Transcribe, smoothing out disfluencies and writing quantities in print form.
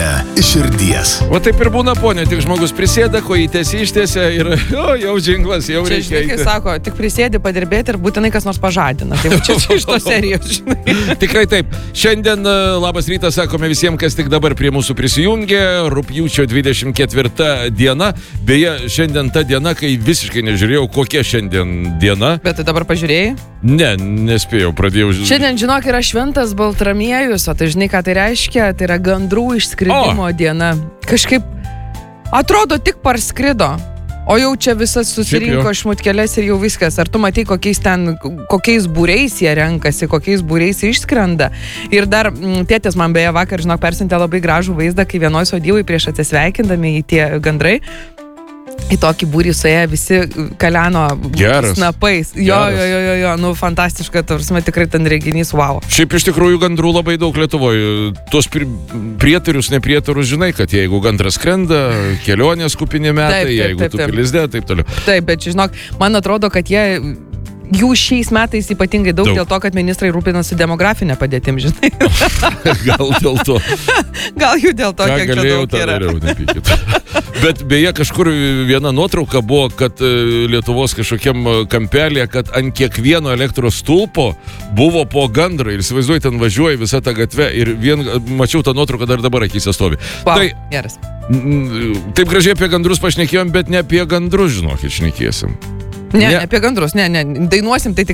iš širdies. O taip ir būna, ponė, tik žmogus prisėda, kojytės ištiesia ir jau džinglas, jau čia, reikia. Žinai, sako, tik prisėdi padirbėti ir būtinai kas nors pažadina. Tai čia iš tos serijos, žinai. Tikrai taip. Šiandien labas rytas sakome visiems, kas tik dabar prie mūsų prisijungė. Rugpjūčio 24 diena. Beje, šiandien ta diena, kai visiškai nežiūrėjau, kokia šiandien diena. Bet tai dabar pažiūrėjai? Ne, nespėjau, pradėjau žiūrėti. Šiandien, žinok, yra šventas Baltramiejus, o tai žinai, ką tai reiškia? Tai yra gandrų išskridimo diena. Kažkaip atrodo tik parskrido, o jau čia visas susirinko šmutkelės ir jau viskas. Ar tu matai, kokiais būreis jie renkasi, kokiais būreis išskrenda? Ir dar tėtis man beje vakar, žinok, persintė labai gražų vaizdą, kai vienoj sodyvai prieš atsisveikindami į tie gandrai. Į tokį būrį suėję visi kaleno snapais. Jo, nu fantastiška, tarsi tikrai ten reginys, wow. Šiaip iš tikrųjų gandrų labai daug Lietuvoje. Tuos prietarus, neprietarus žinai, kad jeigu gandras skrenda, kelionės kupini metai, jeigu tu pilizde, taip toliau. Taip, bet žinok, man atrodo, kad jų šiais metais ypatingai daug dėl to, kad ministrai rūpinasi demografinę padėtim, žinai. Gal dėl to. Gal jų dėl to, kiek čia daug yra. Dariau, nepykit. Bet beje, kažkur viena nuotrauka buvo, kad Lietuvos kažkokiam kampelė, kad ant kiekvieno elektros stulpo buvo po gandrą. Ir įsivaizduoju, ten važiuoja visą tą gatvę ir mačiau tą nuotrauką, dar dabar akyse stovi. Wow, geras. Taip gražiai apie gandrus pašnekėjom, bet ne apie gandrus, žinokit, šnekėsim. Ne, apie gandrus, ne, dainuosim, tai